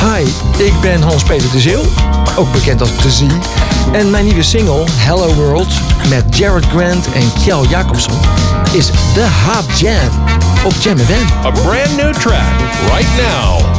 Hi, ik ben Hans-Peter de Zeeuw, ook bekend als De Zie. En mijn nieuwe single, Hello World, met Jared Grant en Kjell Jacobson, is The Hot Jam op Jam FM. A brand new track right now.